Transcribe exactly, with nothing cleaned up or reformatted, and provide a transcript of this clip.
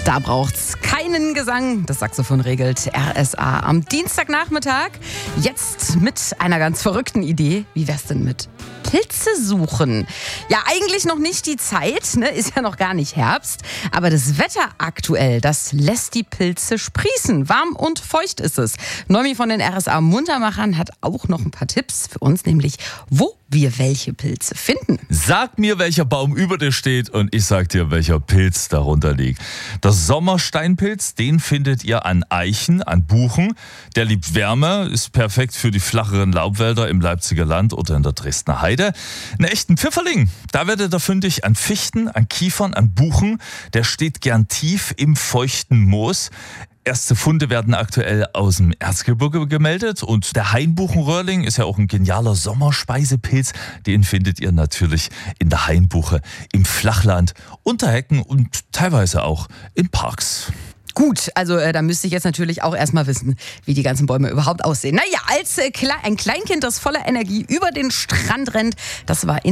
Da braucht's keinen Gesang. Das Saxophon regelt R S A am Dienstagnachmittag. Jetzt mit einer ganz verrückten Idee. Wie wär's denn mit Pilze suchen? Ja, eigentlich noch nicht die Zeit, ne? Ist ja noch gar nicht Herbst. Aber das Wetter aktuell, das lässt die Pilze sprießen. Warm und feucht ist es. Noemi von den R S A Muntermachern hat auch noch ein paar Tipps für uns, nämlich wo wir welche Pilze finden. Sag mir, welcher Baum über dir steht und ich sag dir, welcher Pilz darunter liegt. Der Sommersteinpilz, den findet ihr an Eichen, an Buchen. Der liebt Wärme, ist perfekt für die flacheren Laubwälder im Leipziger Land oder in der Dresdner Heide. Einen echten Pfifferling, da werdet ihr fündig an Fichten, an Kiefern, an Buchen. Der steht gern tief im feuchten Moos. Erste Funde werden aktuell aus dem Erzgebirge gemeldet und der Hainbuchenröhrling ist ja auch ein genialer Sommerspeisepilz. Den findet ihr natürlich in der Hainbuche, im Flachland, unter Hecken und teilweise auch in Parks. Gut, also äh, da müsste ich jetzt natürlich auch erstmal wissen, wie die ganzen Bäume überhaupt aussehen. Naja, als äh, Kle- ein Kleinkind, das voller Energie über den Strand rennt, das war in